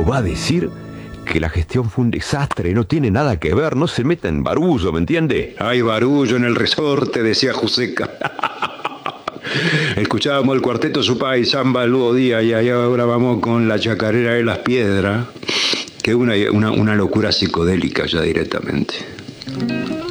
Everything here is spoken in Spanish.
luego va a decir que la gestión fue un desastre, no tiene nada que ver, no se meta en barullo, ¿me entiende? Hay barullo en el resorte, decía Joseca. Escuchábamos el cuarteto Supá y Samba el Dúo Díaz y ahora vamos con la Chacarera de las Piedras, que es una locura psicodélica ya directamente.